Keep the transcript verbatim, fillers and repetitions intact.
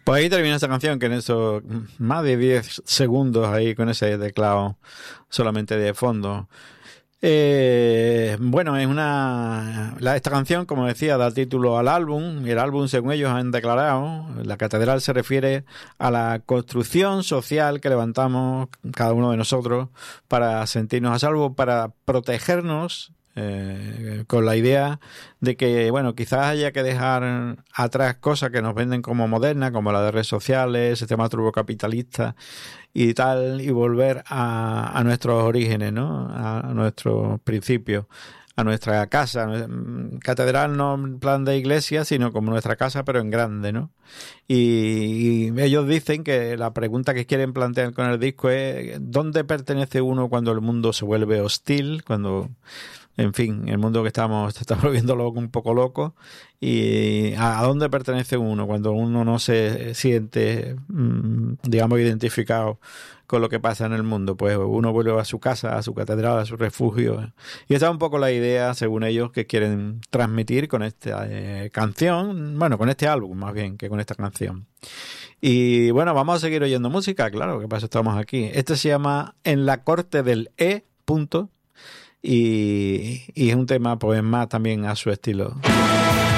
Pues ahí termina esta canción, que en esos más de diez segundos ahí con ese teclado solamente de fondo. Eh, bueno, es una la, esta canción, como decía, da título al álbum. El álbum, según ellos han declarado, la catedral se refiere a la construcción social que levantamos cada uno de nosotros para sentirnos a salvo, para protegernos, eh, con la idea de que, bueno, quizás haya que dejar atrás cosas que nos venden como modernas, como la de redes sociales, sistema turbocapitalista y tal, y volver a, a nuestros orígenes, ¿no? A, a nuestros principios, a nuestra casa. Catedral no en plan de iglesia, sino como nuestra casa, pero en grande, ¿no? Y, y ellos dicen que la pregunta que quieren plantear con el disco es ¿dónde pertenece uno cuando el mundo se vuelve hostil? Cuando... En fin, el mundo que estamos se está volviendo loco, un poco loco. ¿Y a dónde pertenece uno cuando uno no se siente, digamos, identificado con lo que pasa en el mundo? Pues uno vuelve a su casa, a su catedral, a su refugio. Y esta es un poco la idea, según ellos, que quieren transmitir con esta eh, canción, bueno, con este álbum más bien que con esta canción. Y bueno, vamos a seguir oyendo música, claro, que para eso estamos aquí. Este se llama En la corte del E. Punto. Y, y es un tema pues más también a su estilo.